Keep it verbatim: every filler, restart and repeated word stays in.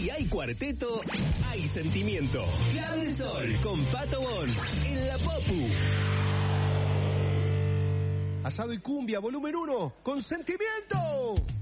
Si hay cuarteto, hay sentimiento. Clave de Sol con Pato Bon en la Popu. Asado y cumbia, volumen uno, con sentimiento.